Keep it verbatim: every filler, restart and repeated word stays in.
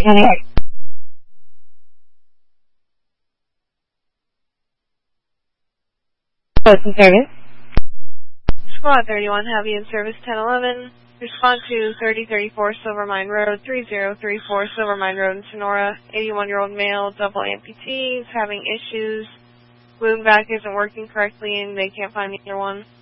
County. What's in service? Squad thirty-one, Heavy in service ten eleven. Respond to thirty thirty-four Silver Mine Road, three zero three four Silver Mine Road in Sonora. eighty-one-year-old male, double amputee, is having issues. Wound vac isn't working correctly and they can't find either one.